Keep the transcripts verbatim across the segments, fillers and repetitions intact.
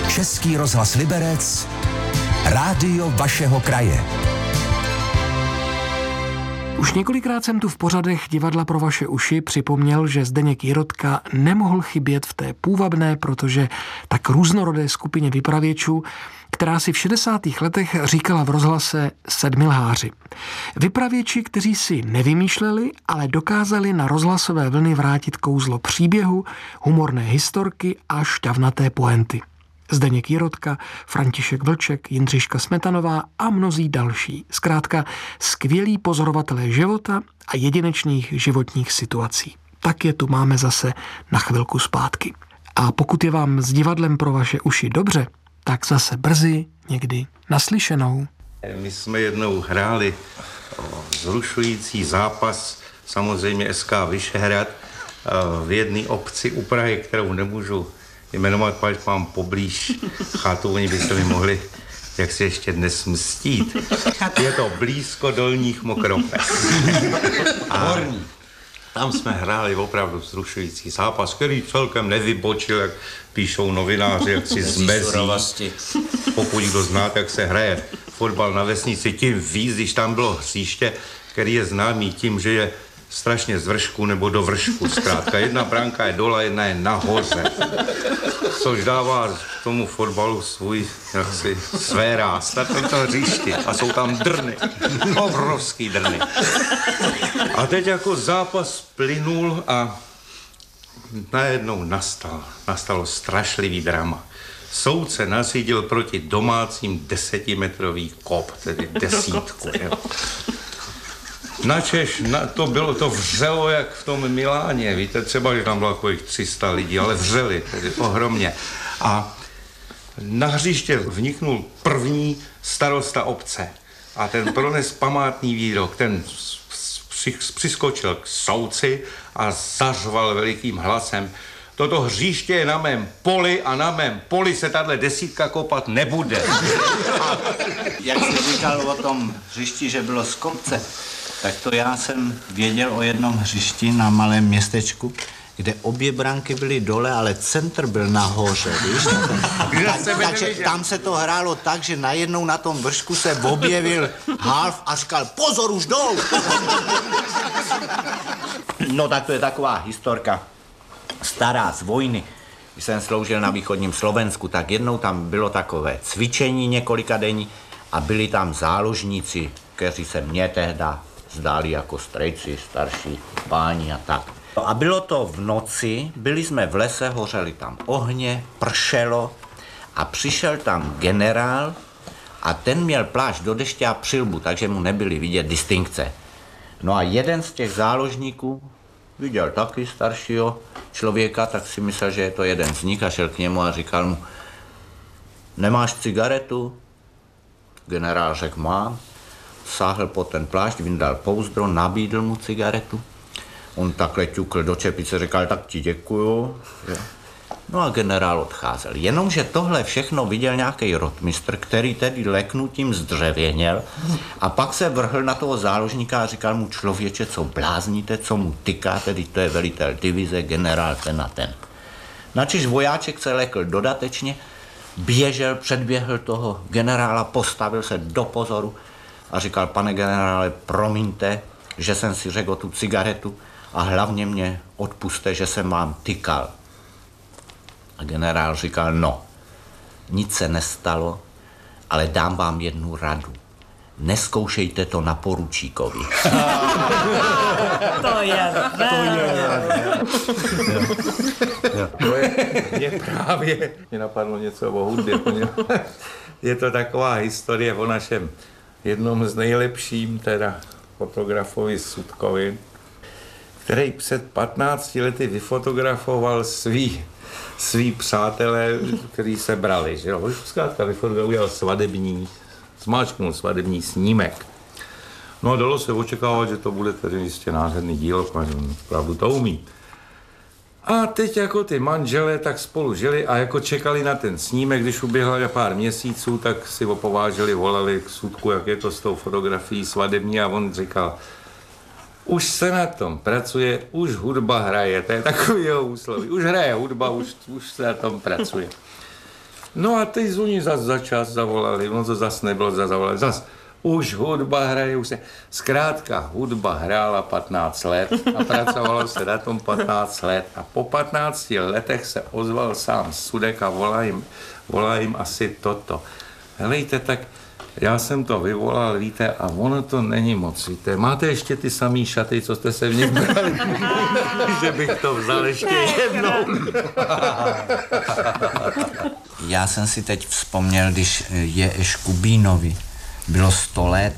Český rozhlas Liberec, rádio vašeho kraje. Už několikrát jsem tu v pořadech Divadla pro vaše uši připomněl, že Zdeněk Jirotka nemohl chybět v té půvabné, protože tak různorodé skupině vypravěčů, která si v šedesátých letech říkala v rozhlase Sedmilháři. Vypravěči, kteří si nevymýšleli, ale dokázali na rozhlasové vlny vrátit kouzlo příběhu, humorné historky a šťavnaté poenty. Zdeněk Jirotka, František Vlček, Jindřiška Smetanová a mnozí další. Zkrátka skvělí pozorovatelé života a jedinečných životních situací. Tak je tu máme zase na chvilku zpátky. A pokud je vám s divadlem pro vaše uši dobře, tak zase brzy někdy naslyšenou. My jsme jednou hráli zrušující zápas, samozřejmě S K Vyšehrad, v jedné obci u Prahy, kterou nemůžu jmenovat, pač mám poblíž chatu, oni by se mi mohli jak si ještě dnes mstít. Je to blízko Dolních Mokropes. A tam jsme hráli opravdu vzrušující zápas, který celkem nevybočil, jak píšou novináři, jak si zmezí. Pokud kdo zná, jak se hraje fotbal na vesnici, tím víc, když tam bylo hřiště, který je známý tím, že je strašně z vršku nebo do vršku. Zkrátka, jedna bránka je dole, jedna je nahoře. Což dává tomu fotbalu svůj, jaksi, své ráz na tomto hřišti. A jsou tam drny. Obrovský drny. A teď jako zápas plynul a najednou nastal, nastalo strašlivý drama. Soudce nařídil proti domácím desetimetrový kop, tedy desítku. Jo. Načež na, to bylo, to vřelo jak v tom Miláně, víte, třeba, že tam bylo takových tři sta lidí, ale vřeli, tedy ohromně. A na hřiště vniknul první starosta obce a ten prones památný výrok, ten přiskočil k soudci a zařval velikým hlasem: toto hřiště je na mém poli a na mém poli se tahle desítka kopat nebude. A jak jsi říkal o tom hřišti, že bylo z kopce, tak to já jsem věděl o jednom hřišti na malém městečku, kde obě branky byly dole, ale centr byl nahoře, víš? Tak, takže tam se to hrálo tak, že najednou na tom vršku se objevil half a říkal: pozor, už jdou! No tak to je taková historka stará z vojny. Když jsem sloužil na východním Slovensku, tak jednou tam bylo takové cvičení několika denní a byli tam záložníci, kteří se mě tehda zdáli jako strejci, starší páni a tak. A bylo to v noci, byli jsme v lese, hořeli tam ohně, pršelo a přišel tam generál a ten měl plášť do deště a přilbu, takže mu nebyly vidět distinkce. No a jeden z těch záložníků viděl taky staršího člověka, tak si myslel, že je to jeden z nich a šel k němu a říkal mu: nemáš cigaretu? Generál řekl: mám. Sáhl po ten plášť, vyndal pouzdro, nabídl mu cigaretu. On takhle ťukl do čepice, říkal: tak ti děkuju. No a generál odcházel. Jenomže tohle všechno viděl nějaký rotmistr, který tedy leknutím zdřevěněl a pak se vrhl na toho záložníka a říkal mu: člověče, co blázníte, co mu tyká, tedy to je velitel divize, generál ten a ten. Načež vojáček se lekl dodatečně, běžel, předběhl toho generála, postavil se do pozoru a říkal: pane generále, promiňte, že jsem si řekl o tu cigaretu a hlavně mě odpuste, že jsem vám tykal. A generál říkal: no, nic se nestalo, ale dám vám jednu radu. Neskoušejte to na poručíkovi. To je To je, to je, mě právě mě napadlo něco o hudbě. Je to taková historie o našem jednom z nejlepším teda fotografovi Sutkovi, který před patnácti lety vyfotografoval svý, svý přátelé, kteří se brali, že jo. Zkrátka vyfotografoval, udělal svadební, zmáčknul svadební snímek. No a dalo se očekávat, že to bude tedy jistě nádherný dílo, protože on opravdu to umí. A teď jako ty manželé tak spolu žili a jako čekali na ten snímek, když uběhla pár měsíců, tak si opováželi, volali k Sutku, jak je to s tou fotografií svadební, a on říkal: už se na tom pracuje, už hudba hraje, to je takový jeho úsloví. Už hraje hudba, už, už se na tom pracuje. No a teď zvoní zas za čas zavolali, no to zas nebylo za zavolali, zas už hudba hraje, už se, zkrátka hudba hrála patnáct let a pracovalo se na tom patnáct let a po patnácti letech se ozval sám Sudek a volá jim, volá jim asi toto. Helejte, tak já jsem to vyvolal, víte, a ono to není moc, víte. Máte ještě ty samý šaty, co jste se v nich brali? Že bych to vzal ještě jednou. Já jsem si teď vzpomněl, když J.Š. Kubínovi bylo sto let,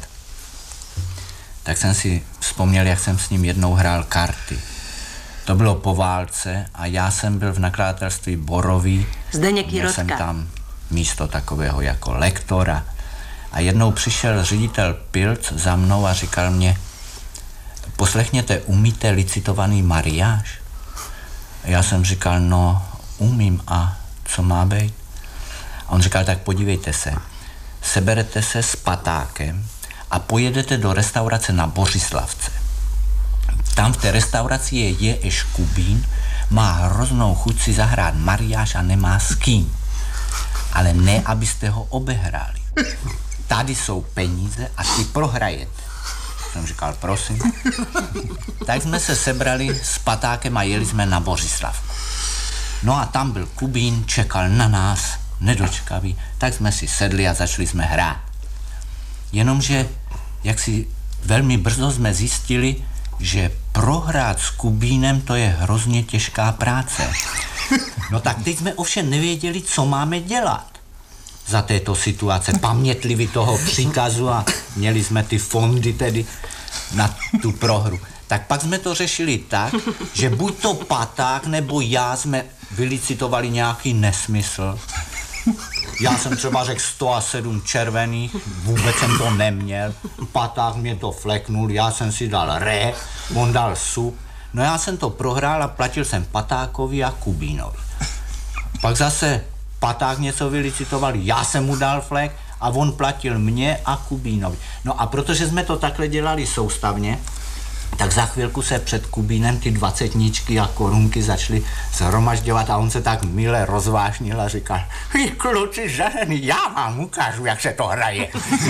tak jsem si vzpomněl, jak jsem s ním jednou hrál karty. To bylo po válce a já jsem byl v nakladatelství Borový. Zdeněk Měl Jirotka. jsem tam místo takového jako lektora. A jednou přišel ředitel Pilc za mnou a říkal mě, poslechněte, umíte licitovaný mariáš? A já jsem říkal, no umím, a co má být? A on říkal, tak podívejte se, seberete se s patákem a pojedete do restaurace na Bořislavce. Tam v té restauraci je J.Š. Kubín, má hroznou chuť si zahrát mariáš a nemá s kým. Ale ne, abyste ho obehráli. Tady jsou peníze a ty prohrajete. Jsem říkal, prosím. Tak jsme se sebrali s patákem a jeli jsme na Bořislavku. No a tam byl Kubín, čekal na nás, nedočkavý, tak jsme si sedli a začali jsme hrát. Jenomže, jak si velmi brzo jsme zjistili, že prohrát s Kubínem to je hrozně těžká práce. No tak teď jsme ovšem nevěděli, co máme dělat za této situace, pamětliví toho příkazu, a měli jsme ty fondy tedy na tu prohru. Tak pak jsme to řešili tak, že buď to paták nebo já jsme vylicitovali nějaký nesmysl. Já jsem třeba řekl sto sedm červených, vůbec jsem to neměl, paták mě to fleknul, já jsem si dal re, on dal sup. No já jsem to prohrál a platil jsem patákovi a Kubínovi. Pak zase paták něco vylicitoval, já jsem mu dal flek a on platil mě a Kubínovi. No a protože jsme to takhle dělali soustavně, tak za chvilku se před Kubínem ty dvacetničky a korunky začaly shromažďovat a on se tak mile rozvášnil a říkal, vy kluci žarený, já vám ukážu, jak se to hraje.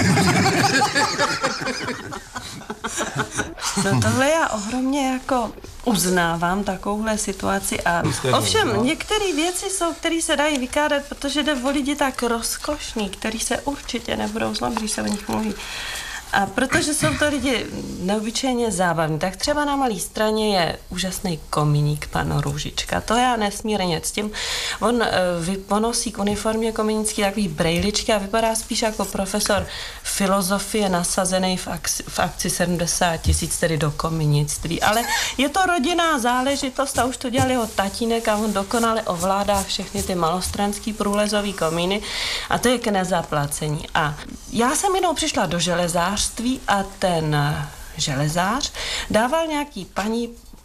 No tohle já ohromně jako uznávám takovouhle situaci a ovšem některé věci jsou, které se dají vykládat, protože jde o lidi tak rozkošný, který se určitě nebudou zlobit, když se o nich mluví. A protože jsou to lidi neobyčejně zábavní, tak třeba na Malé Straně je úžasný komíník pan Růžička. To já nesmírně ctím. On vy, ponosí k uniformě komínický takový brejličky a vypadá spíš jako profesor filozofie nasazený v akci, v akci sedmdesát tisíc, tedy do komínictví. Ale je to rodinná záležitost a už to dělal jeho tatínek a on dokonale ovládá všechny ty malostranský průlezový komíny a to je k nezaplacení. A já jsem jednou přišla do železářství a ten železář dával nějaký paní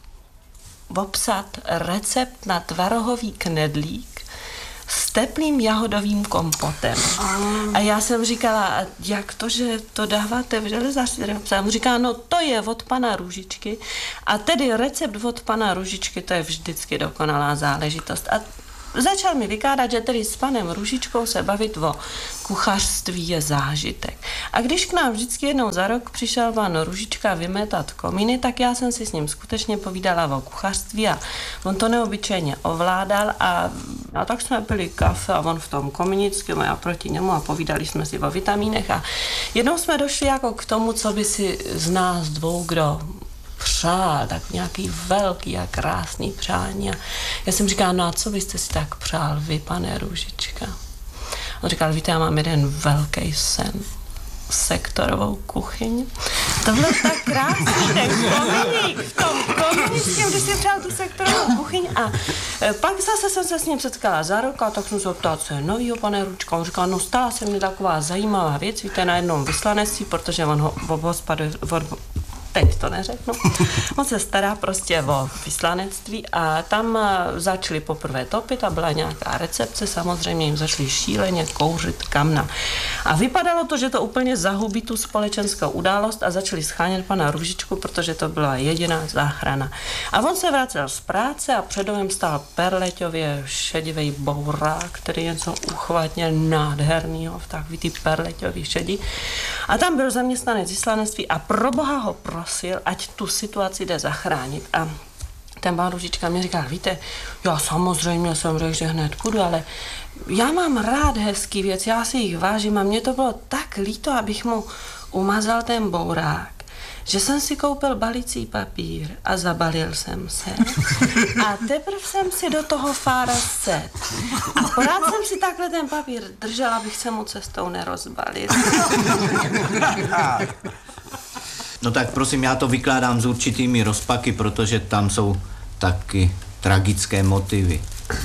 obsat recept na tvarohový knedlík s teplým jahodovým kompotem. A já jsem říkala, jak to, že to dáváte v železářství? A on říká, no to je od pana Růžičky a tedy recept od pana Růžičky, to je vždycky dokonalá záležitost. A začal mi vykládat, že tedy s panem Růžičkou se bavit o kuchařství je zážitek. A když k nám vždycky jednou za rok přišel pan Růžička vymetat komíny, tak já jsem si s ním skutečně povídala o kuchařství a on to neobyčejně ovládal a, a tak jsme pili kafe a on v tom komínickém a já proti němu a povídali jsme si o vitamínech a jednou jsme došli jako k tomu, co by si z nás dvou, kdo přál, tak nějaký velký a krásný přání. A já jsem říkala, no a co byste si tak přál vy, pane Růžička? On říkal, víte, já mám jeden velký sen. Sektorovou kuchyň. Tohle je tak krásný, ten komíník v tom komínickém, když si přál tu sektorovou kuchyň a e, pak zase jsem se s ním setkala za rok a tak jsem se optala, co je novýho, pane Růžička. On říkal, no stala se mi taková zajímavá věc, víte, na jednom vyslanectví, protože on ho v hospodě teď to neřeknu. On se stará prostě o vyslanectví a tam začali poprvé topit a byla nějaká recepce, samozřejmě jim začali šíleně kouřit kamna. A vypadalo to, že to úplně zahubí tu společenskou událost a začali schánět pana Růžičku, protože to byla jediná záchrana. A on se vracel z práce a předovém stál perleťově šedivý bourák, který něco uchvatně nádhernýho v takový ty perleťový šedi. A tam byl zaměstnanec vyslanectví a pro boha ho prosil, ať tu situaci jde zachránit. A ten pán Růžička mě říkal, víte, já samozřejmě jsem řekl, že hned půjdu, ale já mám rád hezký věc, já si jich vážím a mně to bylo tak líto, abych mu umazal ten bourák, že jsem si koupil balicí papír a zabalil jsem se. A teprve jsem si do toho fára set. A pořád jsem si takhle ten papír držel, abych se mu cestou nerozbalil. No tak prosím, já to vykládám s určitými rozpaky, protože tam jsou taky tragické motivy.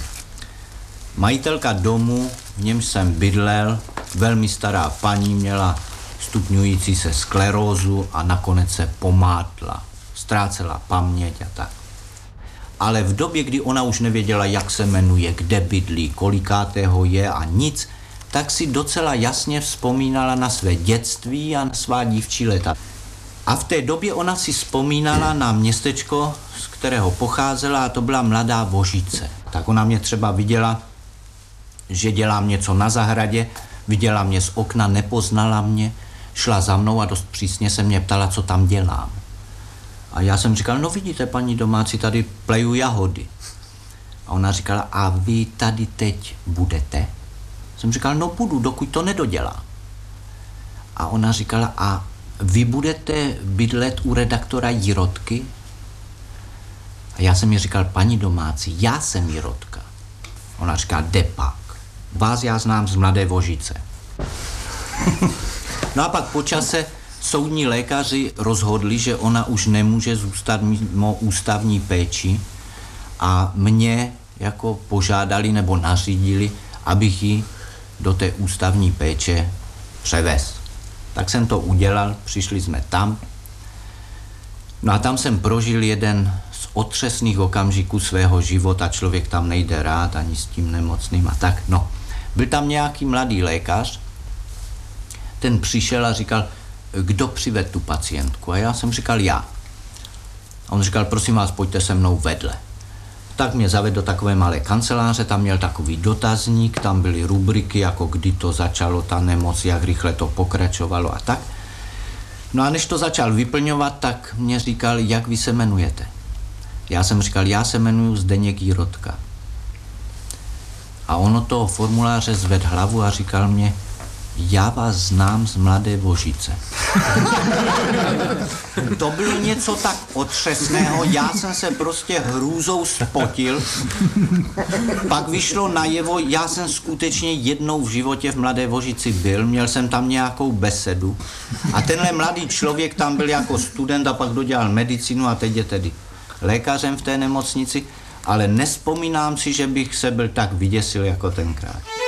Majitelka domu, v němž jsem bydlel, velmi stará paní, měla stupňující se sklerózu a nakonec se pomátla. Ztrácela paměť a tak. Ale v době, kdy ona už nevěděla, jak se jmenuje, kde bydlí, kolikátého je a nic, tak si docela jasně vzpomínala na své dětství a na svá dívčí léta. A v té době ona si vzpomínala na městečko, z kterého pocházela, a to byla Mladá Vožice. Tak ona mě třeba viděla, že dělám něco na zahradě, viděla mě z okna, nepoznala mě, šla za mnou a dost přísně se mě ptala, co tam dělám. A já jsem říkal, no vidíte, paní domácí, tady pleju jahody. A ona říkala, a vy tady teď budete? Jsem říkal, no budu, dokud to nedodělá. A ona říkala, a vy budete bydlet u redaktora Jirotky? A já jsem jí říkal, paní domácí, já jsem Jirotka. Ona říká, depak. Vás já znám z Mladé Vožice. No a pak po čase soudní lékaři rozhodli, že ona už nemůže zůstat mimo ústavní péči a mě jako požádali nebo nařídili, abych ji do té ústavní péče převez. Tak jsem to udělal, přišli jsme tam. No a tam jsem prožil jeden z otřesných okamžiků svého života, člověk tam nejde rád ani s tím nemocným a tak. No, byl tam nějaký mladý lékař, ten přišel a říkal, kdo přived tu pacientku? A já jsem říkal, já. A on říkal, prosím vás, pojďte se mnou vedle. Tak mě zavedl do takové malé kanceláře, tam měl takový dotazník, tam byly rubriky, jako kdy to začalo, ta nemoc, jak rychle to pokračovalo a tak. No a než to začal vyplňovat, tak mě říkal, jak vy se jmenujete. Já jsem říkal, já se jmenuji Zdeněk Jirotka. A on od toho formuláře zvedl hlavu a říkal mě, já vás znám z Mladé Vožice. To bylo něco tak otřesného, já jsem se prostě hrůzou spotil. Pak vyšlo najevo, já jsem skutečně jednou v životě v Mladé Vožici byl, měl jsem tam nějakou besedu a tenhle mladý člověk tam byl jako student a pak dodělal medicínu a teď je tedy lékařem v té nemocnici, ale nespomínám si, že bych se byl tak vyděsil jako tenkrát.